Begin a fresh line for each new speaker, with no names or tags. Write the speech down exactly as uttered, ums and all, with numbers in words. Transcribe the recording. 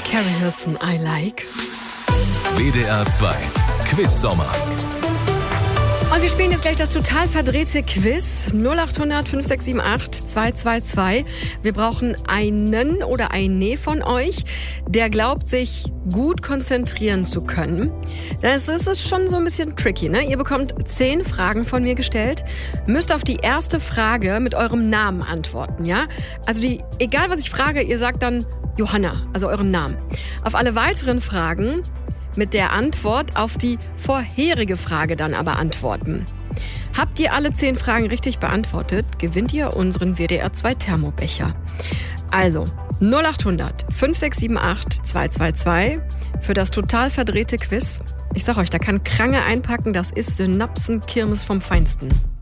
Carrie Hilson, I Like.
W D R zwei Quiz-Sommer.
Und wir spielen jetzt gleich das total verdrehte Quiz. null acht hundert fünf sechs sieben acht zwei zwei zwei. Wir brauchen einen oder eine von euch, der glaubt, sich gut konzentrieren zu können. Das ist, ist schon so ein bisschen tricky, ne? Ihr bekommt zehn Fragen von mir gestellt, müsst auf die erste Frage mit eurem Namen antworten, ja? Also die, egal was ich frage, ihr sagt dann Johanna, also euren Namen. Auf alle weiteren Fragen mit der Antwort auf die vorherige Frage dann aber antworten. Habt ihr alle zehn Fragen richtig beantwortet, gewinnt ihr unseren W D R zwei Thermobecher. Also null acht hundert fünf sechs sieben acht zwei zwei zwei für das total verdrehte Quiz. Ich sag euch, da kann Krange einpacken, das ist Synapsenkirmes vom Feinsten.